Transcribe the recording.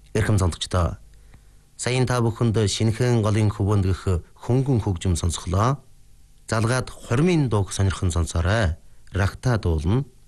Эрхэм сонсогчдоо. Саяын та бүхэнд шинэхэн голын хөвөндгөх хөнгөн хөгжим сонсголоо. Залгаад хормын дууг сонирхон сонсоорой. Рахта дуулна.